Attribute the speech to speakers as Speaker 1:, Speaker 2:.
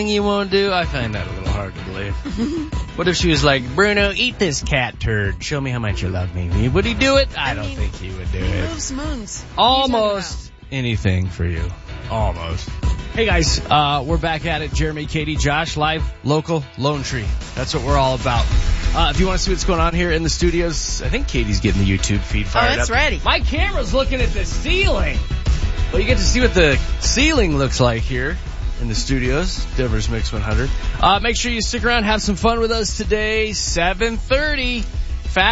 Speaker 1: you won't do? I find that a little hard to believe. What if she was like, Bruno, eat this cat turd. Show me how much you love me. Would he do it? I don't think he would do it.
Speaker 2: Moves moons.
Speaker 1: Almost anything for you. Almost. Hey guys, we're back at it. Jeremy, Katie, Josh, live, local, Lone Tree. That's what we're all about. If you want to see what's going on here in the studios, I think Katie's getting the YouTube feed fired up.
Speaker 2: Oh, it's ready.
Speaker 1: My camera's looking at the ceiling. Well, you get to see what the ceiling looks like here in the studios, Denver's Mix 100. Make sure you stick around, have some fun with us today, 7:30.